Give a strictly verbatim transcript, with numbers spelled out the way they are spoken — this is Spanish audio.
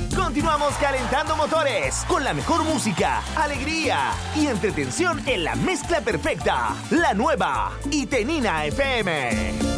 Continuamos calentando motores con la mejor música, alegría y entretención en la mezcla perfecta. La nueva Itenina F M.